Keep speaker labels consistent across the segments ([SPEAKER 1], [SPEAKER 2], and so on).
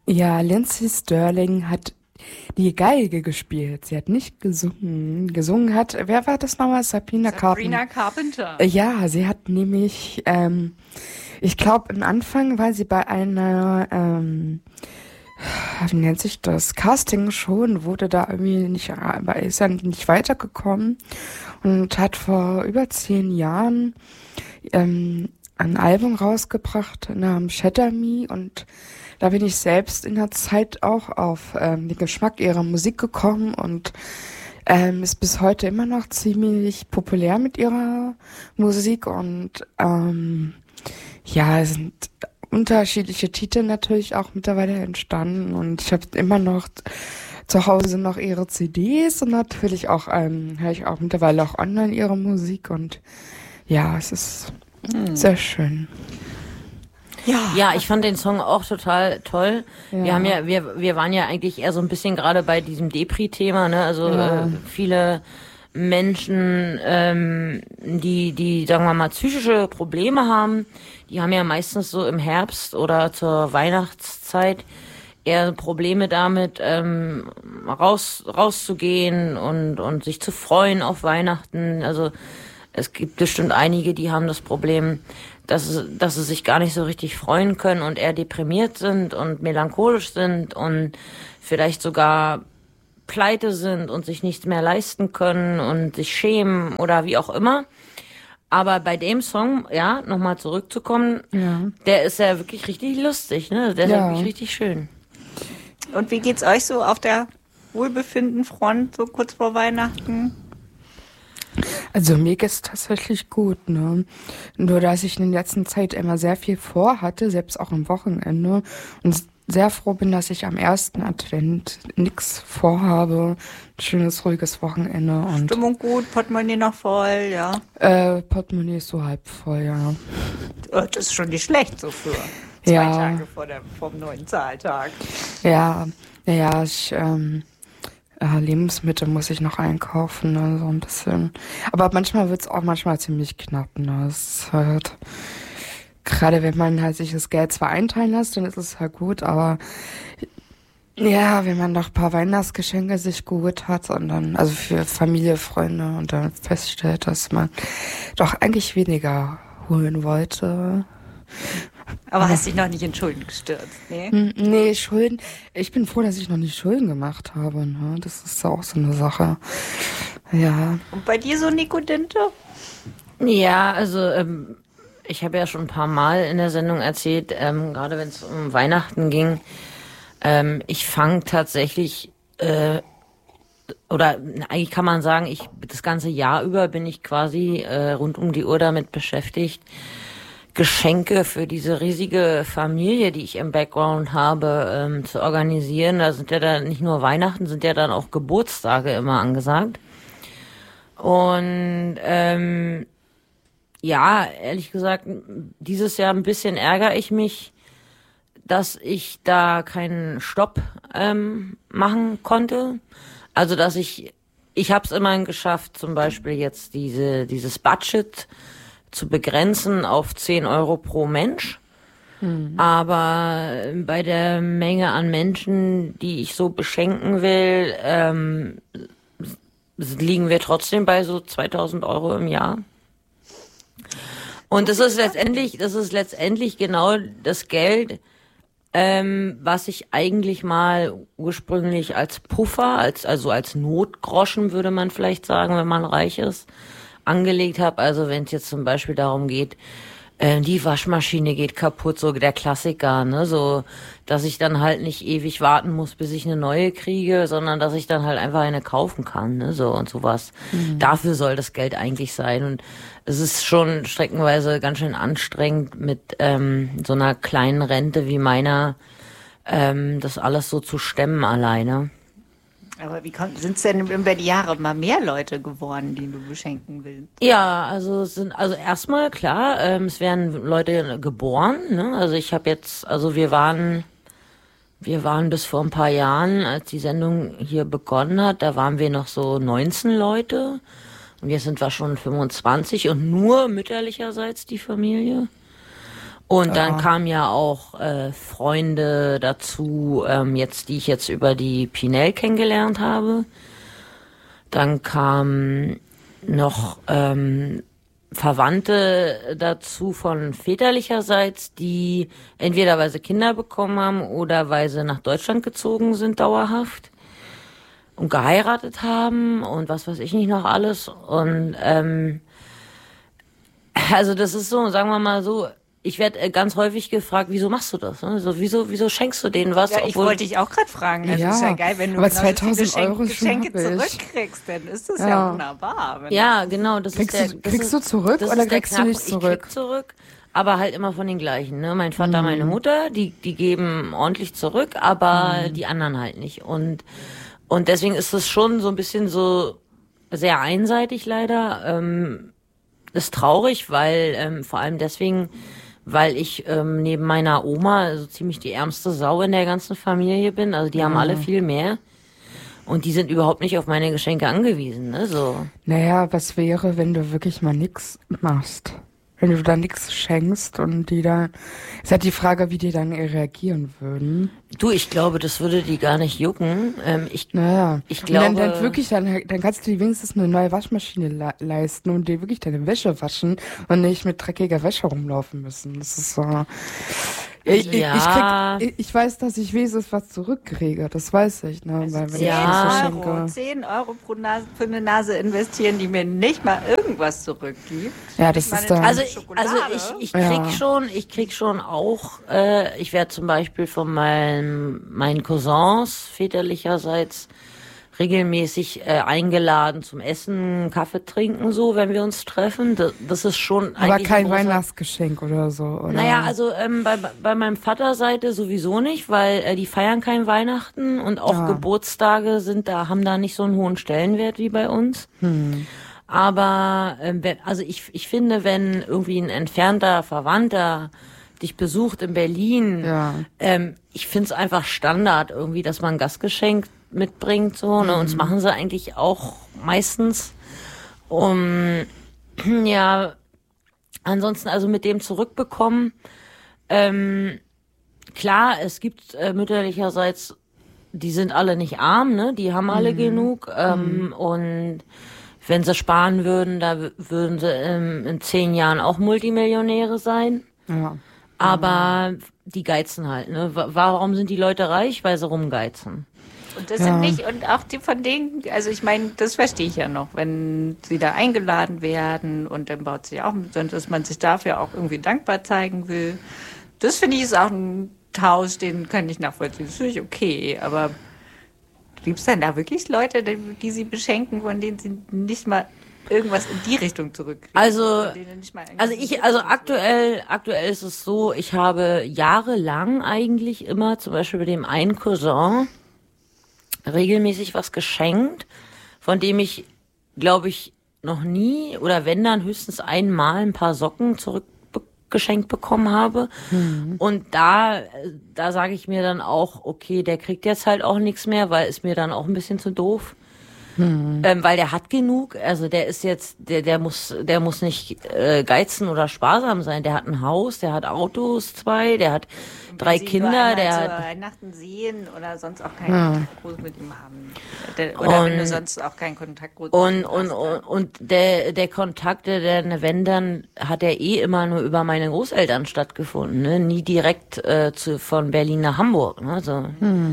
[SPEAKER 1] Ja, Lindsey Stirling hat die Geige gespielt. Sie hat nicht gesungen. Gesungen hat, wer war das nochmal? Sabrina Carpenter.
[SPEAKER 2] Sabrina Carpenter.
[SPEAKER 1] Ja, sie hat nämlich, ich glaube, am Anfang war sie bei einer, wie nennt sich das, Casting-Show und wurde da irgendwie nicht, aber ist dann nicht weitergekommen und hat vor über 10 Jahren ein Album rausgebracht namens Shatter Me und da bin ich selbst in der Zeit auch auf den Geschmack ihrer Musik gekommen und ist bis heute immer noch ziemlich populär mit ihrer Musik und ja, es sind unterschiedliche Titel natürlich auch mittlerweile entstanden und ich habe immer noch zu Hause noch ihre CDs und natürlich auch höre ich auch mittlerweile auch online ihre Musik und ja, es ist sehr schön.
[SPEAKER 3] Ja, ich fand den Song auch total toll.
[SPEAKER 1] Ja.
[SPEAKER 3] Wir waren ja eigentlich eher so ein bisschen gerade bei diesem Depri-Thema, ne? Also viele Menschen, die, sagen wir mal, psychische Probleme haben, die haben ja meistens so im Herbst oder zur Weihnachtszeit eher Probleme damit, rauszugehen und sich zu freuen auf Weihnachten. Also es gibt bestimmt einige, die haben das Problem, dass sie sich gar nicht so richtig freuen können und eher deprimiert sind und melancholisch sind und vielleicht sogar pleite sind und sich nichts mehr leisten können und sich schämen oder wie auch immer. Aber bei dem Song, ja, nochmal zurückzukommen, der ist ja wirklich richtig lustig, ne? Der ist ja wirklich richtig schön.
[SPEAKER 2] Und wie geht's euch so auf der Wohlbefindenfront, so kurz vor Weihnachten?
[SPEAKER 1] Also mir geht's tatsächlich gut, ne? Nur dass ich in der letzten Zeit immer sehr viel vorhatte, selbst auch am Wochenende. Und sehr froh bin, dass ich am ersten Advent nichts vorhabe. Ein schönes, ruhiges Wochenende. Und
[SPEAKER 2] Stimmung gut, Portemonnaie noch voll, ja.
[SPEAKER 1] Portemonnaie ist so halb voll, ja.
[SPEAKER 2] Das ist schon nicht schlecht so für 2 Tage vom neuen Zahltag.
[SPEAKER 1] Ja, ich Lebensmittel muss ich noch einkaufen, ne, so ein bisschen. Aber manchmal wird's auch ziemlich knapp, ne. Es ist halt, gerade wenn man halt sich das Geld zwar einteilen lässt, dann ist es halt gut, aber ja, wenn man noch ein paar Weihnachtsgeschenke sich geholt hat und dann, also für Familie, Freunde und dann feststellt, dass man doch eigentlich weniger holen wollte.
[SPEAKER 2] Aber hast dich noch nicht in Schulden gestürzt, ne?
[SPEAKER 1] Nee, Schulden. Ich bin froh, dass ich noch nicht Schulden gemacht habe. Ne? Das ist auch so eine Sache. Ja.
[SPEAKER 2] Und bei dir so, Nico Dinte?
[SPEAKER 3] Ja, also ich habe ja schon ein paar Mal in der Sendung erzählt, gerade wenn es um Weihnachten ging, ich fange tatsächlich, oder eigentlich kann man sagen, das ganze Jahr über bin ich quasi rund um die Uhr damit beschäftigt, Geschenke für diese riesige Familie, die ich im Background habe, zu organisieren. Da sind ja dann nicht nur Weihnachten, sind ja dann auch Geburtstage immer angesagt. Und ja, ehrlich gesagt, dieses Jahr ein bisschen ärgere ich mich, dass ich da keinen Stopp machen konnte. Also dass ich habe es immerhin geschafft, zum Beispiel jetzt dieses Budget zu begrenzen auf 10 Euro pro Mensch. Aber bei der Menge an Menschen, die ich so beschenken will, liegen wir trotzdem bei so 2000 Euro im Jahr. Und das ist letztendlich genau das Geld, was ich eigentlich mal ursprünglich als Puffer, also als Notgroschen würde man vielleicht sagen, wenn man reich ist, angelegt habe. Also wenn es jetzt zum Beispiel darum geht, die Waschmaschine geht kaputt, so der Klassiker, ne, so, dass ich dann halt nicht ewig warten muss, bis ich eine neue kriege, sondern dass ich dann halt einfach eine kaufen kann, ne, so und sowas. Dafür soll das Geld eigentlich sein und es ist schon streckenweise ganz schön anstrengend mit so einer kleinen Rente wie meiner, das alles so zu stemmen alleine.
[SPEAKER 2] Aber sind es denn über die Jahre mal mehr Leute geworden, die du beschenken willst?
[SPEAKER 3] Ja, also erstmal klar, es werden Leute geboren, ne? Also wir waren bis vor ein paar Jahren, als die Sendung hier begonnen hat, da waren wir noch so 19 Leute und jetzt sind wir schon 25 und nur mütterlicherseits die Familie. Und dann kamen ja auch Freunde dazu, die ich jetzt über die Pinel kennengelernt habe. Dann kamen noch Verwandte dazu von väterlicherseits, die entweder weil sie Kinder bekommen haben oder weil sie nach Deutschland gezogen sind dauerhaft und geheiratet haben und was weiß ich nicht noch alles. Und also das ist so, sagen wir mal so, ich werde ganz häufig gefragt, wieso machst du das? Also wieso schenkst du denen was?
[SPEAKER 2] Ja, ich wollte dich auch gerade fragen. Das ist ja geil, wenn du
[SPEAKER 1] aber 2000 Euro
[SPEAKER 2] Geschenke zurückkriegst, dann ist das ja wunderbar.
[SPEAKER 3] Ja, genau.
[SPEAKER 1] Kriegst du zurück oder kriegst du nicht zurück?
[SPEAKER 3] Ich krieg zurück, aber halt immer von den gleichen. Ne? Mein Vater, meine Mutter, die geben ordentlich zurück, aber die anderen halt nicht. Und deswegen ist es schon so ein bisschen so sehr einseitig leider. Ist traurig, weil vor allem deswegen, weil ich neben meiner Oma so ziemlich die ärmste Sau in der ganzen Familie bin. Also die haben alle viel mehr. Und die sind überhaupt nicht auf meine Geschenke angewiesen. Ne? So.
[SPEAKER 1] Naja, was wäre, wenn du wirklich mal nix machst? Wenn du da nichts schenkst und die dann... Ist halt die Frage, wie die dann reagieren würden.
[SPEAKER 3] Du, ich glaube, das würde die gar nicht jucken. Ich
[SPEAKER 1] glaube...
[SPEAKER 3] Und
[SPEAKER 1] dann wirklich, dann kannst du dir wenigstens eine neue Waschmaschine leisten und dir wirklich deine Wäsche waschen und nicht mit dreckiger Wäsche rumlaufen müssen. Das ist so... Ich weiß, dass ich wenigstens was zurückkriege. Das weiß ich, ne?
[SPEAKER 2] Also
[SPEAKER 1] Weil, wenn
[SPEAKER 2] 10 Euro pro Nase, für eine Nase investieren, die mir nicht mal irgendwas zurückgibt.
[SPEAKER 1] Ja, das ist dann...
[SPEAKER 3] Also ich krieg schon auch, ich werde zum Beispiel von meinen Cousins väterlicherseits regelmäßig eingeladen zum Essen, Kaffee trinken, so, wenn wir uns treffen. Das ist schon eigentlich...
[SPEAKER 1] Aber kein Weihnachtsgeschenk oder so, oder?
[SPEAKER 3] Naja, also bei meinem Vaterseite sowieso nicht, weil die feiern kein Weihnachten und auch Geburtstage haben da nicht so einen hohen Stellenwert wie bei uns. Aber ich finde, wenn irgendwie ein entfernter Verwandter dich besucht in Berlin, ich finde es einfach Standard irgendwie, dass man ein Gastgeschenk mitbringt, so, ne, und das machen sie eigentlich auch meistens. Ansonsten also mit dem zurückbekommen, klar, es gibt mütterlicherseits, die sind alle nicht arm, ne, die haben alle genug, und wenn sie sparen würden, würden sie in 10 Jahren auch Multimillionäre sein.
[SPEAKER 1] Ja.
[SPEAKER 3] Aber die geizen halt, ne? Warum sind die Leute reich? Weil sie rumgeizen.
[SPEAKER 2] Und das sind nicht, und auch die von denen, also ich meine, das verstehe ich ja noch, wenn sie da eingeladen werden und dann baut sie auch mit, dass man sich dafür auch irgendwie dankbar zeigen will. Das finde ich ist auch ein Tausch, den kann ich nachvollziehen. Das finde ich okay, aber gibt es denn da wirklich Leute, die sie beschenken, von denen sie nicht mal irgendwas in die Richtung zurückkriegen?
[SPEAKER 3] Also aktuell ist es so, ich habe jahrelang eigentlich immer, zum Beispiel bei dem einen Cousin, regelmäßig was geschenkt, von dem ich, glaube ich, noch nie oder wenn dann höchstens einmal ein paar Socken zurückgeschenkt bekommen habe. Und da sage ich mir dann auch, okay, der kriegt jetzt halt auch nichts mehr, weil ist mir dann auch ein bisschen zu doof. Weil der hat genug, also der ist jetzt, der muss nicht geizen oder sparsam sein. Der hat ein Haus, der hat Autos, 2, der hat 3 Kinder, der hat
[SPEAKER 2] Weihnachten sehen oder sonst auch keinen groß mit ihm haben. Oder wenn du sonst auch keinen Kontakt groß mit ihm hast.
[SPEAKER 3] Und der Kontakt, wenn dann, hat er immer nur über meine Großeltern stattgefunden, ne? Nie direkt von Berlin nach Hamburg, ne? So.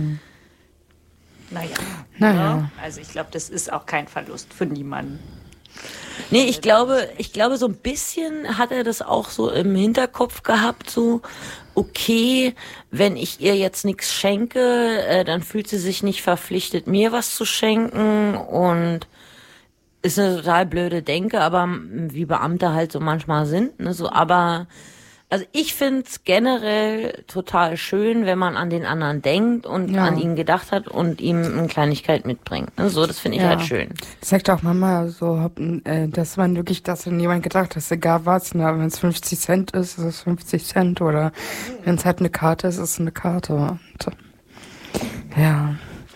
[SPEAKER 2] Naja. Also ich glaube, das ist auch kein Verlust für niemanden.
[SPEAKER 3] Nee, ich glaube, so ein bisschen hat er das auch so im Hinterkopf gehabt, so, okay, wenn ich ihr jetzt nichts schenke, dann fühlt sie sich nicht verpflichtet, mir was zu schenken, und ist eine total blöde Denke, aber wie Beamte halt so manchmal sind, ne, so, aber also ich find's generell total schön, wenn man an den anderen denkt und an ihn gedacht hat und ihm eine Kleinigkeit mitbringt. So, das finde ich halt schön.
[SPEAKER 1] Das sagt auch Mama so, dass man wirklich, dass an jemand gedacht hat, egal was, ne, wenn es 50 Cent ist, ist es 50 Cent, oder wenn es halt eine Karte ist, ist es eine Karte. Und,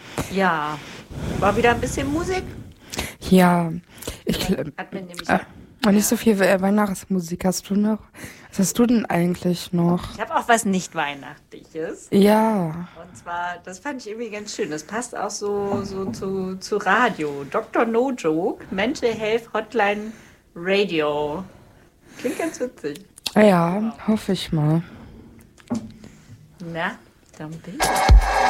[SPEAKER 2] Ja, war wieder ein bisschen Musik.
[SPEAKER 1] Ja,
[SPEAKER 2] Hat mir nämlich
[SPEAKER 1] Und nicht so viel Weihnachtsmusik. Was hast du denn eigentlich noch?
[SPEAKER 2] Ich habe auch was nicht Weihnachtliches.
[SPEAKER 1] Ja.
[SPEAKER 2] Und zwar, das fand ich irgendwie ganz schön. Das passt auch so zu Radio. Dr. No Joke, Mental Health Hotline Radio. Klingt ganz witzig.
[SPEAKER 1] Ja, hoffe ich mal.
[SPEAKER 2] Na, dann bin ich.